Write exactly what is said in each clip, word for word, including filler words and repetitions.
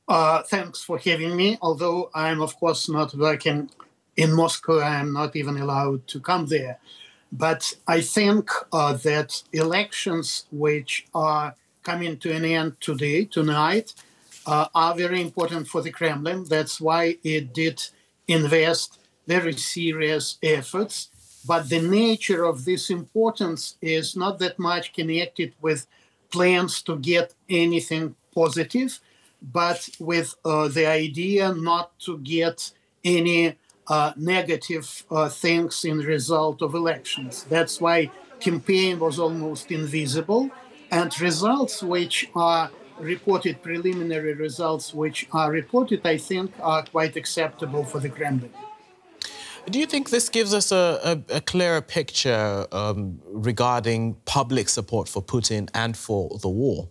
Uh, thanks for having me. Although I'm, of course, not working in Moscow, I'm not even allowed to come there. But I think uh, that elections which are coming to an end today, tonight, uh, are very important for the Kremlin. That's why it did invest very serious efforts. But the nature of this importance is not that much connected with plans to get anything positive, but with uh, the idea not to get any uh, negative uh, things in result of elections. That's why campaign was almost invisible, and results which are reported, preliminary results which are reported, I think, are quite acceptable for the Kremlin. Do you think this gives us a, a, a clearer picture um, regarding public support for Putin and for the war?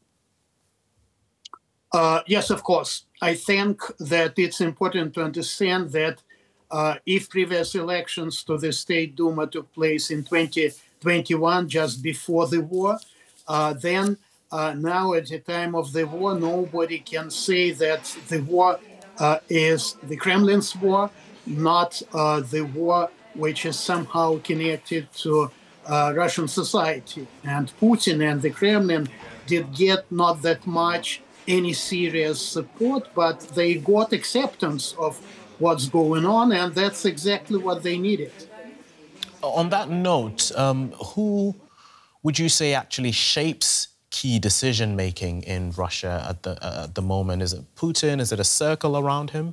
Uh, yes, of course. I think that it's important to understand that uh, if previous elections to the State Duma took place in twenty twenty-one, just before the war, uh, then uh, now at the time of the war, nobody can say that the war uh, is the Kremlin's war, not uh, the war which is somehow connected to uh, Russian society. And Putin and the Kremlin did get not that much any serious support, but they got acceptance of what's going on, and that's exactly what they needed. On that note, um, who would you say actually shapes key decision-making in Russia at the, uh, at the moment? Is it Putin? Is it a circle around him?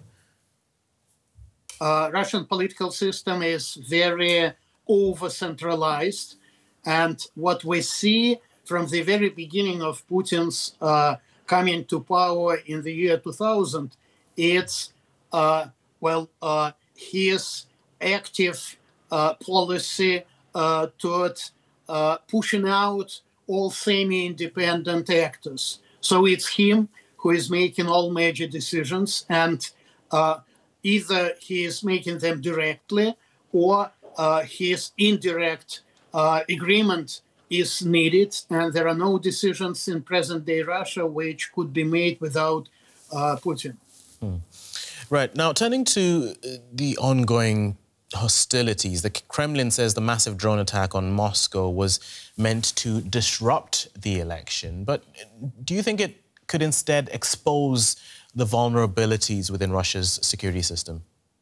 Uh, Russian political system is very over-centralized, and what we see from the very beginning of Putin's uh, coming to power in the year two thousand, it's, uh, well, uh, his active uh, policy uh, toward uh, pushing out all semi-independent actors. So it's him who is making all major decisions, and uh, either he is making them directly or uh, his indirect uh, agreement is needed, and there are no decisions in present-day Russia which could be made without uh, Putin. Hmm. Right. Now, turning to the ongoing hostilities, the Kremlin says the massive drone attack on Moscow was meant to disrupt the election. But do you think it could instead expose the vulnerabilities within Russia's security system?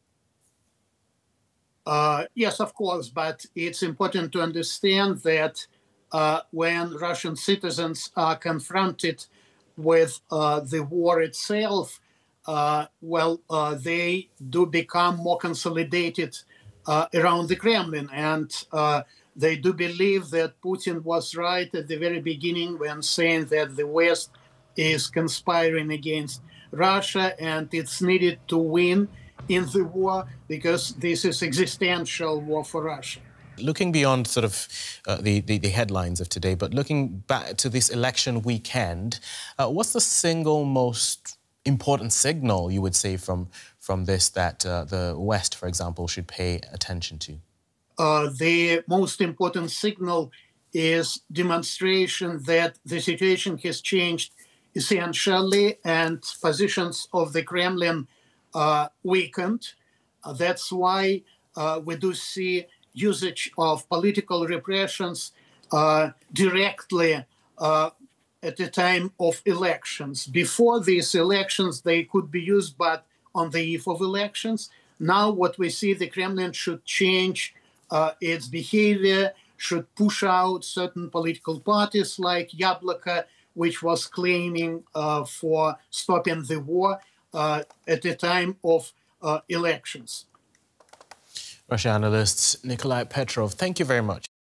Uh, yes, of course, but it's important to understand that uh, when Russian citizens are confronted with uh, the war itself, uh, well, uh, they do become more consolidated uh, around the Kremlin. And uh, they do believe that Putin was right at the very beginning when saying that the West is conspiring against Russia and it's needed to win in the war because this is existential war for Russia. Looking beyond sort of uh, the, the, the headlines of today, but looking back to this election weekend, uh, what's the single most important signal you would say from, from this that uh, the West, for example, should pay attention to? Uh, the most important signal is demonstration that the situation has changed essentially and positions of the Kremlin uh, weakened. Uh, that's why uh, we do see usage of political repressions uh, directly uh, at the time of elections. Before these elections, they could be used, but on the eve of elections. Now what we see, the Kremlin should change uh, its behavior, should push out certain political parties like Yabloko, which was claiming uh, for stopping the war uh, at the time of uh, elections. Russia analyst Nikolai Petrov, thank you very much.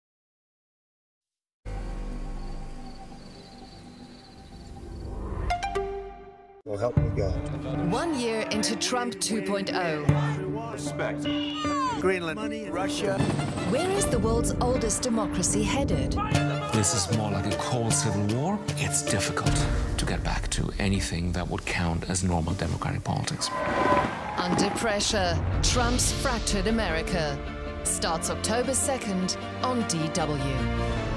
Well, help me God. One year into Trump two point oh. Respect. Greenland, Russia. Where is the world's oldest democracy headed? This is more like a cold civil war. It's difficult to get back to anything that would count as normal democratic politics. Under pressure, Trump's fractured America starts October second on D W.